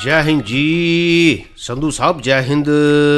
जय हिंद जी संधू साहब, जय हिंद।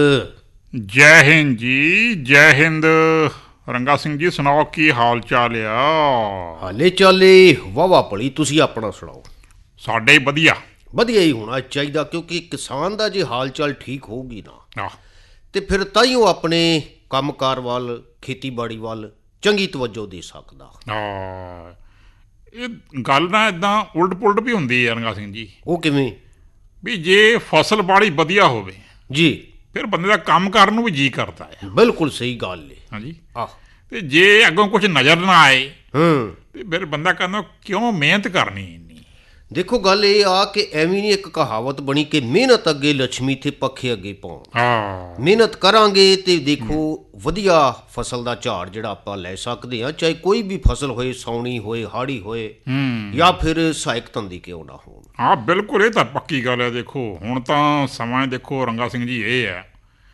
जय हिंद जी, जय हिंद। रंगा सिंह जी सुनाओ की हाल चाल आ? हाले चाले वाह भली, तुसी अपना सुनाओ। साडे वधिया ਵਧੀਆ ਹੀ ਹੋਣਾ ਚਾਹੀਦਾ, ਕਿਉਂਕਿ ਕਿਸਾਨ ਦਾ ਜੇ ਹਾਲ ਚਾਲ ਠੀਕ ਹੋਊਗੀ ਨਾ ਆਹ, ਤੇ ਫਿਰ ਤਾਂ ਹੀ ਉਹ ਆਪਣੇ ਕੰਮਕਾਰ ਵੱਲ, ਖੇਤੀਬਾੜੀ ਵੱਲ ਚੰਗੀ ਤਵੱਜੋ ਦੇ ਸਕਦਾ। ਆਹ, ਇਹ ਗੱਲ ਨਾ ਇਦਾਂ ਉਲਟ ਪੁਲਟ ਵੀ ਹੁੰਦੀ ਹੈ ਰੰਗਾ ਸਿੰਘ ਜੀ। ਉਹ ਕਿਵੇਂ ਵੀ ਜੇ ਫਸਲ ਬਾੜੀ ਵਧੀਆ ਹੋਵੇ ਜੀ? ਫਿਰ ਬੰਦੇ ਦਾ ਕੰਮ ਕਰਨ ਨੂੰ ਵੀ ਜੀ ਕਰਦਾ ਹੈ। ਬਿਲਕੁਲ ਸਹੀ ਗੱਲ ਏ। ਹਾਂਜੀ, ਆਹ ਤੇ ਜੇ ਅੱਗੋਂ ਕੁਝ ਨਜ਼ਰ ਨਾ ਆਏ ਹੂੰ, ਤੇ ਫਿਰ ਬੰਦਾ ਕਹਿੰਦਾ ਕਿਉਂ ਮਿਹਨਤ ਕਰਨੀ ਇੰਨੀ। ਦੇਖੋ ਗੱਲ ਇਹ ਆ ਕਿ ਐਵੇਂ ਨਹੀਂ ਇੱਕ ਕਹਾਵਤ ਬਣੀ ਕਿ ਮਿਹਨਤ ਅੱਗੇ ਲక్ష్ਮੀ ਤੇ ਪੱਖੇ ਅੱਗੇ ਪਾਉਣ। ਹਾਂ, ਮਿਹਨਤ ਕਰਾਂਗੇ ਤੇ ਦੇਖੋ ਵਧੀਆ ਫਸਲ ਦਾ ਝਾੜ ਜਿਹੜਾ ਆਪਾਂ ਲੈ ਸਕਦੇ ਹਾਂ, ਚਾਹੇ ਕੋਈ ਵੀ ਫਸਲ ਹੋਏ, ਸਾਉਣੀ ਹੋਏ, ਹਾੜੀ ਹੋਏ ਜਾਂ ਫਿਰ ਸਹਾਇਕ ਧੰਦੇ ਕਿਉਂ ਨਾ ਹੋਣ। ਹਾਂ ਬਿਲਕੁਲ, ਇਹ ਤਾਂ ਪੱਕੀ ਗੱਲ ਹੈ। ਦੇਖੋ ਹੁਣ ਤਾਂ ਸਮਾਂ ਦੇਖੋ ਰੰਗਾ ਸਿੰਘ ਜੀ, ਇਹ ਹੈ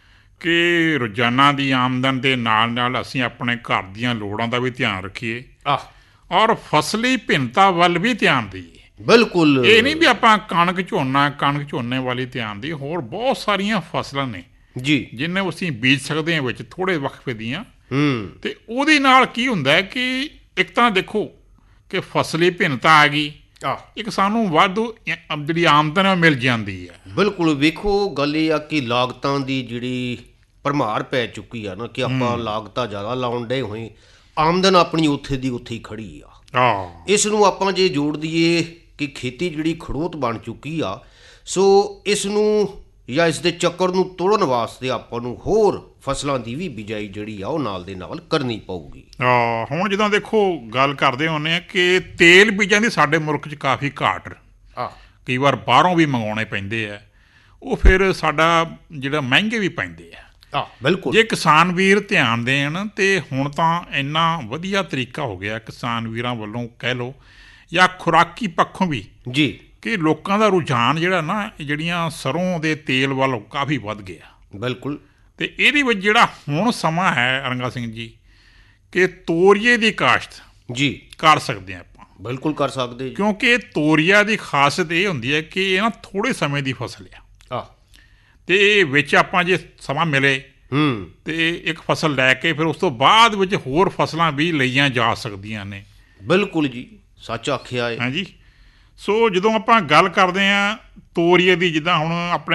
ਕਿ ਰੋਜ਼ਾਨਾ ਦੀ ਆਮਦਨ ਦੇ ਨਾਲ ਨਾਲ ਅਸੀਂ ਆਪਣੇ ਘਰ ਦੀਆਂ ਲੋੜਾਂ ਦਾ ਵੀ ਧਿਆਨ ਰੱਖੀਏ ਆਹ ਔਰ ਫਸਲੀ ਭਿੰਨਤਾ ਵੱਲ ਵੀ ਧਿਆਨ ਦਈਏ। ਬਿਲਕੁਲ, ਇਹ ਨਹੀਂ ਵੀ ਆਪਾਂ ਕਣਕ ਝੋਨੇ ਵਾਲੀ ਧਿਆਨ ਦਈਏ। ਹੋਰ ਬਹੁਤ ਸਾਰੀਆਂ ਫਸਲਾਂ ਨੇ ਜੀ ਜਿਹਨੇ ਅਸੀਂ ਬੀਜ ਸਕਦੇ ਹਾਂ ਵਿੱਚ ਥੋੜ੍ਹੇ ਵਕਫੇ ਦੀਆਂ। ਹੂੰ, ਤੇ ਉਹਦੇ ਨਾਲ ਕੀ ਹੁੰਦਾ ਹੈ ਕਿ ਇੱਕ ਤਾਂ ਦੇਖੋ ਕਿ ਫਸਲੀ ਭਿੰਨਤਾ ਆ ਗਈ, ਆਹ ਇੱਕ ਸਾਨੂੰ ਵਾਧੂ ਜਿਹੜੀ ਆਮਦਨ ਹੈ ਮਿਲ ਜਾਂਦੀ ਹੈ। ਬਿਲਕੁਲ। ਵੇਖੋ ਗੱਲ ਇਹ ਆ ਕਿ ਲਾਗਤਾਂ ਦੀ ਜਿਹੜੀ ਭਰਮਾਰ ਪੈ ਚੁੱਕੀ ਆ ਨਾ, ਕਿ ਆਪਾਂ ਲਾਗਤਾਂ ਜ਼ਿਆਦਾ ਲਾਉਣ ਡੇ ਹੋਏ, ਆਮਦਨ ਆਪਣੀ ਉੱਥੇ ਦੀ ਉੱਥੇ ਹੀ ਖੜੀ ਆ। ਆਹ, ਇਸ ਨੂੰ ਆਪਾਂ ਜੇ ਜੋੜ ਦਈਏ ਕਿ ਖੇਤੀ ਜਿਹੜੀ ਖੜੋਤ ਬਣ ਚੁੱਕੀ ਆ, ਸੋ ਇਸ ਨੂੰ ਜਾਂ ਇਸ ਦੇ ਚੱਕਰ ਨੂੰ ਤੋੜਨ ਵਾਸਤੇ ਆਪਾਂ ਨੂੰ ਹੋਰ ਫਸਲਾਂ ਦੀ ਵੀ ਬਿਜਾਈ ਜਿਹੜੀ ਆ ਉਹ ਨਾਲ ਦੇ ਨਾਲ ਕਰਨੀ ਪਊਗੀ। ਹੁਣ ਜਦੋਂ ਦੇਖੋ ਗੱਲ ਕਰਦੇ ਹੁੰਦੇ ਆ ਕਿ ਤੇਲ ਬੀਜਾਂ ਦੀ ਸਾਡੇ ਮੁਲਕ 'ਚ ਕਾਫੀ ਘਾਟ, ਆਹ ਕਈ ਵਾਰ ਬਾਹਰੋਂ ਵੀ ਮੰਗਵਾਉਣੇ ਪੈਂਦੇ ਆ, ਉਹ ਫਿਰ ਸਾਡਾ ਜਿਹੜਾ ਮਹਿੰਗੇ ਵੀ ਪੈਂਦੇ ਆ। ਬਿਲਕੁਲ। ਜੇ ਕਿਸਾਨ ਵੀਰ ਧਿਆਨ ਦੇਣ ਤੇ ਹੁਣ ਤਾਂ ਇੰਨਾ ਵਧੀਆ ਤਰੀਕਾ ਹੋ ਗਿਆ ਕਿਸਾਨ ਵੀਰਾਂ ਵੱਲੋਂ ਕਹਿ ਲਓ ਜਾਂ ਖੁਰਾਕੀ ਪੱਖੋਂ ਵੀ, ਜੀ ਕਿ ਲੋਕਾਂ ਦਾ ਰੁਝਾਨ ਜਿਹੜਾ ਨਾ ਜਿਹੜੀਆਂ ਸਰੋਂ ਦੇ ਤੇਲ ਵੱਲ ਕਾਫੀ ਵੱਧ ਗਿਆ। ਬਿਲਕੁਲ। ਤੇ ਇਹਦੇ ਵਿੱਚ ਜਿਹੜਾ ਹੁਣ ਸਮਾਂ ਹੈ ਰੰਗਾ ਸਿੰਘ ਜੀ, ਕਿ ਤੋਰੀਏ ਦੀ ਕਾਸ਼ਤ ਜੀ ਕਰ ਸਕਦੇ ਹਾਂ ਆਪਾਂ। ਬਿਲਕੁਲ ਕਰ ਸਕਦੇ ਜੀ। ਕਿਉਂਕਿ ਤੋਰੀਆ ਦੀ ਖਾਸੀਅਤ ਇਹ ਹੁੰਦੀ ਹੈ ਕਿ ਇਹ ਨਾ ਥੋੜ੍ਹੇ ਸਮੇਂ ਦੀ ਫਸਲ ਆ, ਤੇ ਵਿੱਚ ਆਪਾਂ ਜੇ ਸਮਾਂ ਮਿਲੇ ਤੇ ਇੱਕ ਫਸਲ ਲੈ ਕੇ ਫਿਰ ਉਸ ਤੋਂ ਬਾਅਦ ਵਿੱਚ ਹੋਰ ਫਸਲਾਂ ਵੀ ਲਈਆਂ ਜਾ ਸਕਦੀਆਂ ਨੇ। ਬਿਲਕੁਲ ਜੀ, ਸੱਚ ਆਖਿਆ ਹੈ। ਹਾਂਜੀ, ਸੋ ਜਦੋਂ ਆਪਾਂ ਗੱਲ ਕਰਦੇ ਹਾਂ ਤੋਰੀਏ ਦੀ, ਜਿੱਦਾਂ ਹੁਣ ਆਪਣੇ